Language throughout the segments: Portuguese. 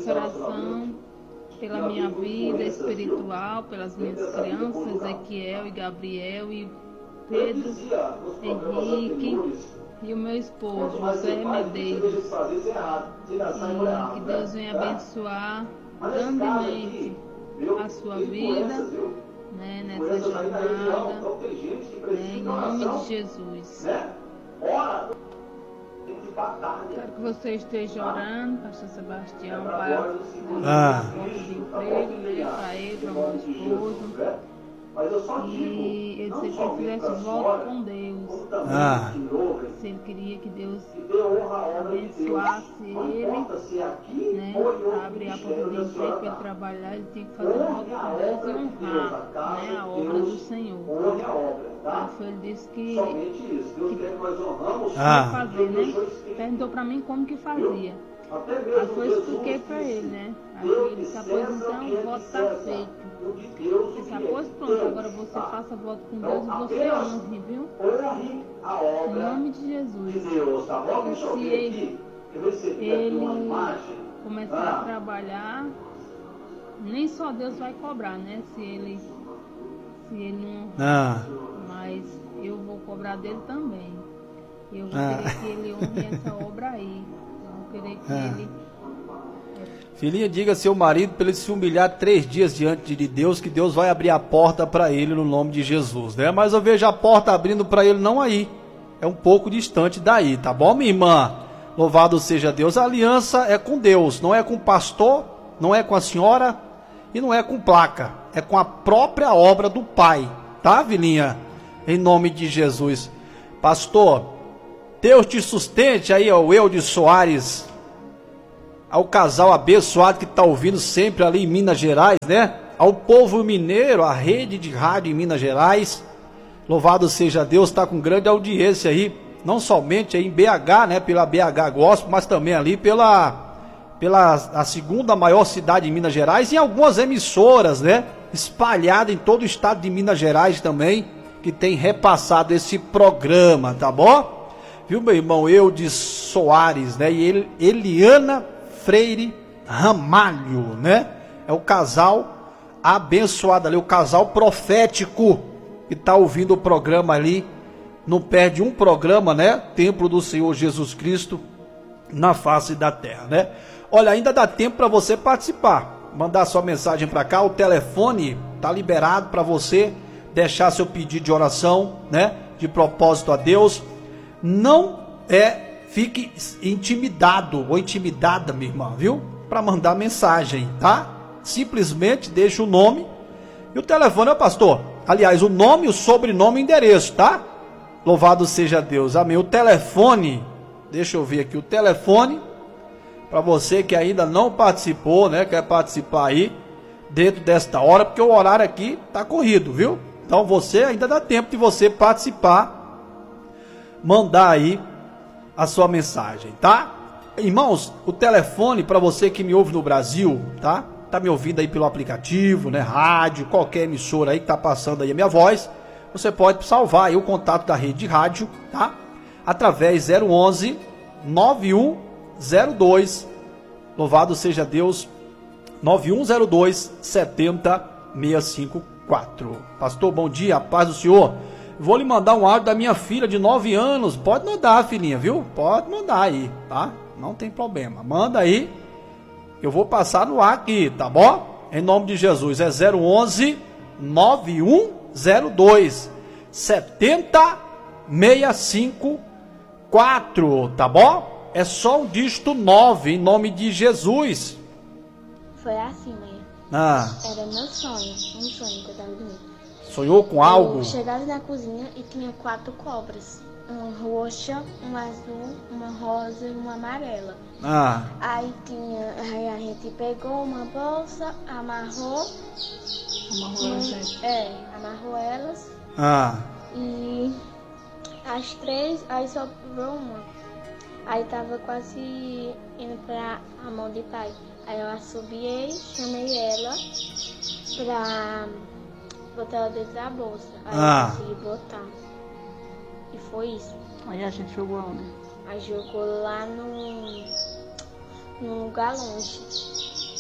oração pela minha vida espiritual, pelas minhas crianças, Ezequiel e Gabriel e Pedro, Henrique e o meu esposo, José Medeiros. E que Deus venha abençoar grandemente a sua vida, né, nessa jornada, né, em nome de Jesus. Quero que você esteja orando, Pastor Sebastião, para o de emprego, né, para ele, para o meu esposo. E ele sempre fizesse voto com Deus. Se ele queria que Deus abençoasse ele, né, para abrir a porta de emprego para ele trabalhar, ele tinha que fazer voto com Deus e honrar, né, a obra do Senhor. Aí ele disse que fazer, né? Perguntou para mim como que fazia. Aí eu expliquei para ele, né? Aí ele disse, após então o voto está feito. Eu disse, após pronto, agora você faça voto com Deus e você honre, viu? Em nome de Jesus. E se ele começar a trabalhar, nem só Deus vai cobrar, né? Se ele não... Mas eu vou cobrar dele também. Eu vou querer que ele honre essa obra aí. Eu vou querer que ele... Filhinha, diga a seu marido para ele se humilhar 3 dias diante de Deus, que Deus vai abrir a porta para ele no nome de Jesus, né? Mas eu vejo a porta abrindo para ele não aí, é um pouco distante daí, tá bom, minha irmã? Louvado seja Deus. A aliança é com Deus, não é com o pastor, não é com a senhora e não é com placa, é com a própria obra do Pai, tá, Vilinha? Em nome de Jesus. Pastor, Deus te sustente aí, ó, o Eudes Soares, ao casal abençoado que está ouvindo sempre ali em Minas Gerais, né? Ao povo mineiro, a rede de rádio em Minas Gerais, louvado seja Deus, está com grande audiência aí, não somente aí em BH, né? Pela BH Gospel, mas também ali pela a segunda maior cidade em Minas Gerais, e algumas emissoras, né? Espalhadas em todo o estado de Minas Gerais também, que tem repassado esse programa, tá bom? Viu, meu irmão Eudes Soares, né? E Eliana Freire Ramalho, né? É o casal abençoado ali, o casal profético que está ouvindo o programa ali, não perde um programa, né? Templo do Senhor Jesus Cristo na face da terra, né? Olha, ainda dá tempo para você participar, mandar sua mensagem para cá, o telefone tá liberado para você deixar seu pedido de oração, né? De propósito a Deus. Não fique intimidado ou intimidada, minha irmã, viu? Para mandar mensagem, tá? Simplesmente deixa o nome e o telefone, pastor. Aliás, o nome, o sobrenome e o endereço, tá? Louvado seja Deus. Amém. O telefone, deixa eu ver aqui o telefone, para você que ainda não participou, né? Quer participar aí dentro desta hora, porque o horário aqui tá corrido, viu? Então você ainda dá tempo de você participar, mandar aí a sua mensagem, tá? Irmãos, o telefone para você que me ouve no Brasil, tá? Tá me ouvindo aí pelo aplicativo, né? Rádio, qualquer emissora aí que tá passando aí a minha voz, você pode salvar aí o contato da rede de rádio, tá? Através 011 9102, louvado seja Deus, 9102 70654. Pastor, bom dia, a paz do Senhor. Vou lhe mandar um áudio da minha filha de 9 anos. Pode mandar, filhinha, viu? Pode mandar aí, tá? Não tem problema. Manda aí. Eu vou passar no ar aqui, tá bom? Em nome de Jesus. É 011 9102 70654, tá bom? É só o dígito 9, em nome de Jesus. Foi assim, mãe. Era meu sonho, um sonho que eu tava dormindo. Sonhou com algo? Eu chegava na cozinha e tinha 4 cobras. Uma roxa, uma azul, uma rosa e uma amarela. Aí a gente pegou uma bolsa, amarrou elas. E as 3, aí sobrou uma. Aí tava quase indo pra a mão de pai. Aí eu assobiei, chamei ela pra botar ela dentro da bolsa. Aí eu consegui botar. E foi isso. Aí a gente jogou onde? Aí jogou lá num lugar longe.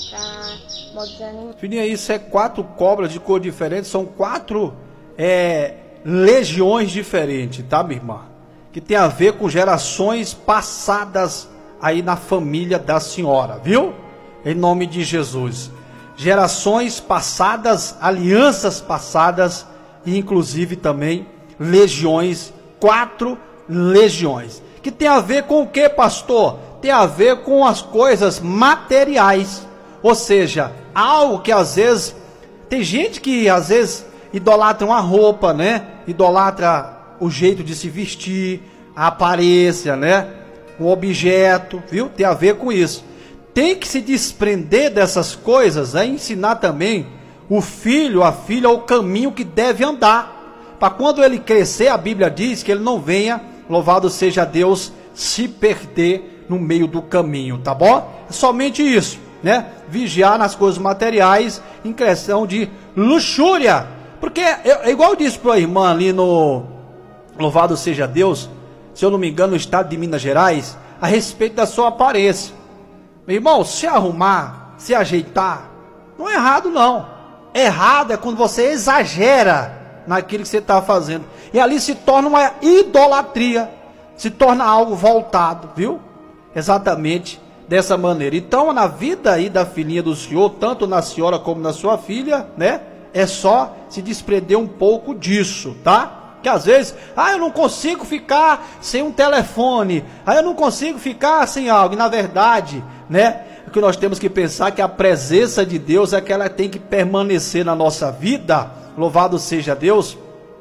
para modos animais. Fininha, isso é 4 cobras de cor diferente, são 4 legiões diferentes, tá, minha irmã? Que tem a ver com gerações passadas aí na família da senhora, viu? Em nome de Jesus. Gerações passadas, alianças passadas e inclusive também legiões, 4 legiões. Que tem a ver com o que, pastor? Tem a ver com as coisas materiais. Ou seja, algo que às vezes, tem gente que às vezes idolatra uma roupa, né? Idolatra o jeito de se vestir, a aparência, né? Um objeto, viu? Tem a ver com isso. Tem que se desprender dessas coisas, né? Ensinar também o filho, a filha, o caminho que deve andar. Para quando ele crescer, a Bíblia diz que ele não venha, louvado seja Deus, se perder no meio do caminho, tá bom? É somente isso, né? Vigiar nas coisas materiais em questão de luxúria. Porque, igual eu disse para a irmã ali no Louvado seja Deus, se eu não me engano, no estado de Minas Gerais, a respeito da sua aparência. Meu irmão, se arrumar, se ajeitar, não é errado não. Errado é quando você exagera naquilo que você está fazendo. E ali se torna uma idolatria, se torna algo voltado, viu? Exatamente dessa maneira. Então, na vida aí da filhinha do senhor, tanto na senhora como na sua filha, né? É só se desprender um pouco disso, tá? Que às vezes, eu não consigo ficar sem um telefone, eu não consigo ficar sem algo. E na verdade, né, o que nós temos que pensar é que a presença de Deus é que ela tem que permanecer na nossa vida. Louvado seja Deus.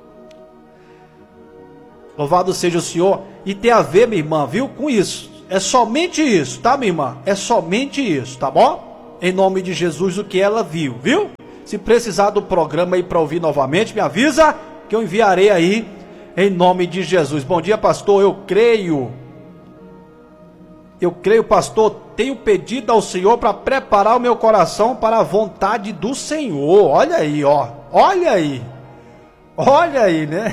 Louvado seja o Senhor. E tem a ver, minha irmã, viu, com isso. É somente isso, tá, minha irmã? É somente isso, tá bom? Em nome de Jesus, o que ela viu? Se precisar do programa aí para ouvir novamente, me avisa que eu enviarei aí, em nome de Jesus. Bom dia, pastor, eu creio, pastor, tenho pedido ao Senhor para preparar o meu coração para a vontade do Senhor. Olha aí, ó, olha aí, né?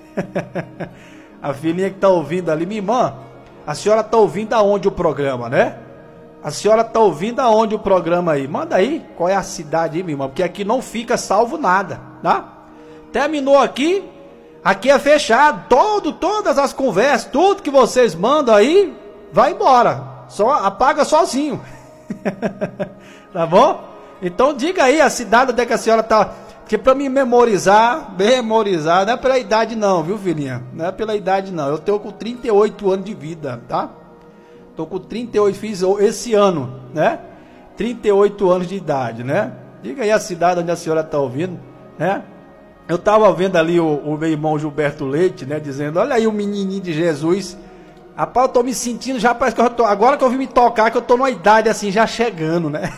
A filhinha que está ouvindo ali, minha irmã, a senhora está ouvindo aonde o programa, né? A senhora está ouvindo aonde o programa aí? Manda aí, qual é a cidade aí, minha irmã, porque aqui não fica salvo nada, tá? Terminou aqui é fechado, todas as conversas, tudo que vocês mandam aí, vai embora, só apaga sozinho, tá bom? Então diga aí a cidade onde é que a senhora está, porque para me memorizar, não é pela idade não, viu, filhinha? Não é pela idade não, eu estou com 38 anos de vida, tá? Estou com 38, fiz esse ano, né? 38 anos de idade, né? Diga aí a cidade onde a senhora está ouvindo, né? Eu estava vendo ali o meu irmão Gilberto Leite, né, dizendo, olha aí o menininho de Jesus. Rapaz, eu estou me sentindo, já parece que eu tô, agora que eu vim me tocar, que eu estou numa idade assim, já chegando, né?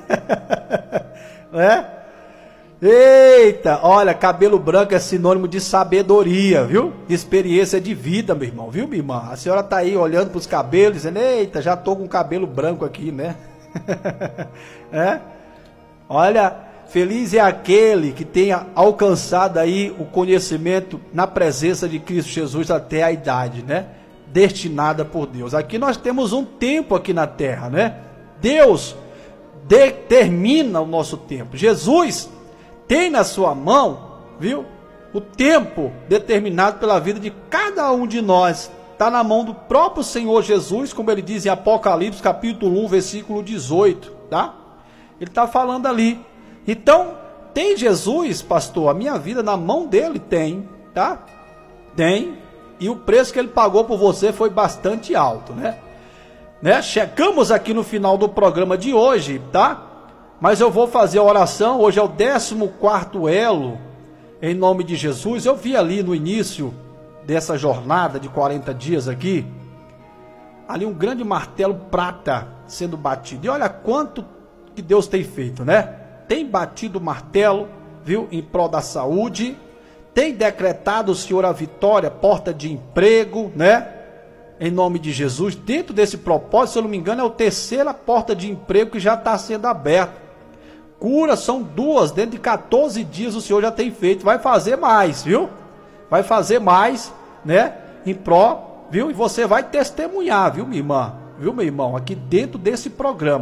Né? Eita, olha, cabelo branco é sinônimo de sabedoria, viu? De experiência de vida, meu irmão, viu, minha irmã? A senhora está aí olhando para os cabelos, dizendo, eita, já estou com cabelo branco aqui, né? É? Olha, feliz é aquele que tenha alcançado aí o conhecimento na presença de Cristo Jesus até a idade, né? Destinada por Deus. Aqui nós temos um tempo aqui na terra, né? Deus determina o nosso tempo. Jesus tem na sua mão, viu? O tempo determinado pela vida de cada um de nós. Está na mão do próprio Senhor Jesus, como ele diz em Apocalipse, capítulo 1, versículo 18, tá? Ele está falando ali. Então, tem Jesus, pastor, a minha vida na mão dele? Tem, tá? Tem. E o preço que ele pagou por você foi bastante alto, né? Chegamos aqui no final do programa de hoje, tá? Mas eu vou fazer a oração, hoje é o 14º elo, em nome de Jesus. Eu vi ali no início dessa jornada de 40 dias aqui, ali um grande martelo prata sendo batido. E olha quanto que Deus tem feito, né? Tem batido o martelo, viu, em prol da saúde, tem decretado o Senhor a vitória, porta de emprego, né? Em nome de Jesus, dentro desse propósito, se eu não me engano, é a 3ª porta de emprego que já está sendo aberta. Cura são 2, dentro de 14 dias o Senhor já tem feito, vai fazer mais, viu? Vai fazer mais, né? Em pró, viu? E você vai testemunhar, viu, minha irmã? Viu, meu irmão? Aqui dentro desse programa.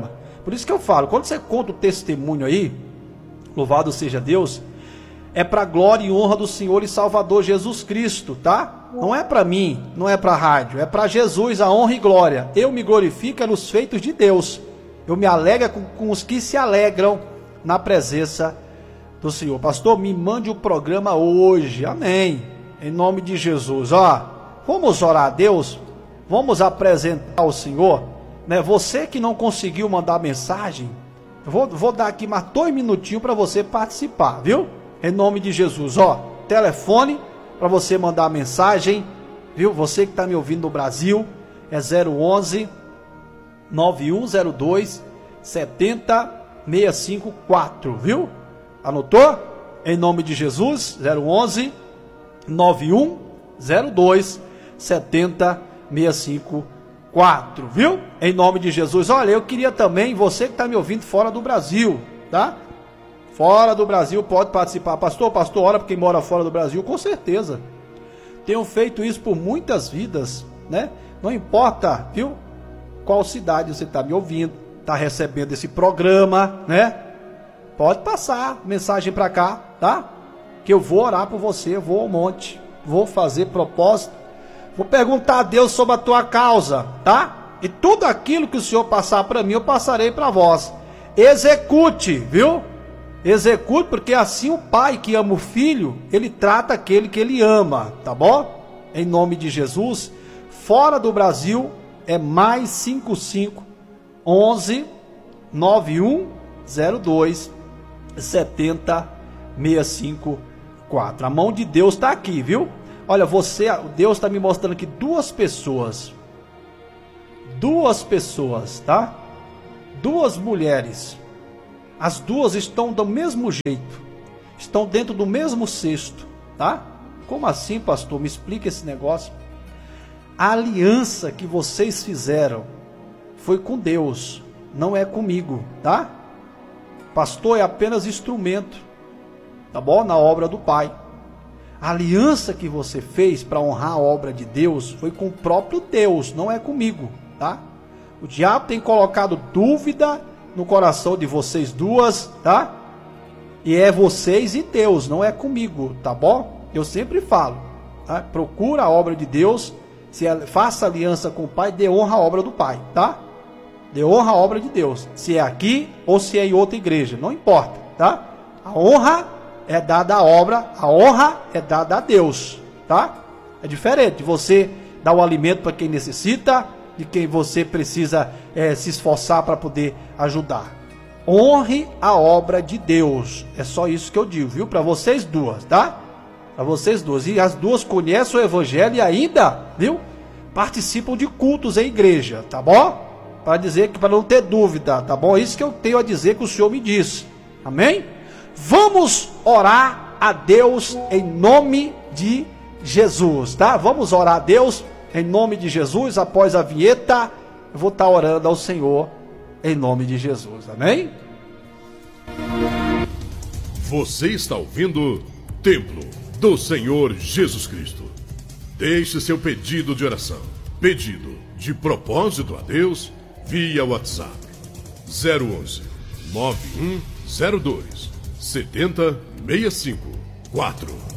Por isso que eu falo, quando você conta o testemunho aí, louvado seja Deus, é para glória e honra do Senhor e Salvador Jesus Cristo, tá? Não é para mim, não é para a rádio, é para Jesus a honra e glória. Eu me glorifico nos feitos de Deus. Eu me alegro com os que se alegram na presença do Senhor. Pastor, me mande o programa hoje, amém, em nome de Jesus. Vamos orar a Deus, vamos apresentar ao Senhor, né? Você que não conseguiu mandar mensagem, eu vou dar aqui mais 2 minutinhos para você participar, viu? Em nome de Jesus, telefone para você mandar mensagem, viu? Você que está me ouvindo no Brasil, é 011 9102 70654, viu? Anotou? Em nome de Jesus, 011 9102 70654, viu? Em nome de Jesus. Olha, eu queria também, você que está me ouvindo fora do Brasil, tá? Fora do Brasil pode participar. Pastor, ora para quem mora fora do Brasil, com certeza. Tenho feito isso por muitas vidas, né? Não importa, viu? Qual cidade você está me ouvindo, está recebendo esse programa, né? Pode passar mensagem para cá, tá? Que eu vou orar por você, eu vou ao monte, vou fazer propósito, vou perguntar a Deus sobre a tua causa, tá? E tudo aquilo que o Senhor passar para mim, eu passarei para vós. Execute, viu? Execute, porque assim o pai que ama o filho, ele trata aquele que ele ama, tá bom? Em nome de Jesus. Fora do Brasil é mais 55 11 9102 70654. A mão de Deus está aqui, viu? Olha, Deus está me mostrando aqui duas pessoas, tá? 2 mulheres. As 2 estão do mesmo jeito, estão dentro do mesmo cesto, tá? Como assim, pastor? Me explica esse negócio. A aliança que vocês fizeram foi com Deus, não é comigo, tá? Pastor é apenas instrumento, tá bom? Na obra do Pai. A aliança que você fez para honrar a obra de Deus foi com o próprio Deus, não é comigo, tá? O diabo tem colocado dúvida no coração de vocês 2, tá? E é vocês e Deus, não é comigo, tá bom? Eu sempre falo, tá? Procura a obra de Deus, faça aliança com o Pai, dê honra à obra do Pai, tá? Dê honra à obra de Deus, se é aqui ou se é em outra igreja, não importa, tá? A honra é dada à obra, a honra é dada a Deus, tá? É diferente de você dar o alimento para quem necessita, de quem você precisa se esforçar para poder ajudar. Honre a obra de Deus. É só isso que eu digo, viu? Para vocês 2, tá? Para vocês 2. E as 2 conhecem o Evangelho e ainda, viu? Participam de cultos em igreja, tá bom? Para não ter dúvida, tá bom? É isso que eu tenho a dizer que o Senhor me disse. Amém? Vamos orar a Deus em nome de Jesus, tá? Vamos orar a Deus em nome de Jesus. Após a vinheta, eu vou estar orando ao Senhor em nome de Jesus, amém? Você está ouvindo Templo do Senhor Jesus Cristo. Deixe seu pedido de oração, pedido de propósito a Deus, via WhatsApp 011 9102 70654.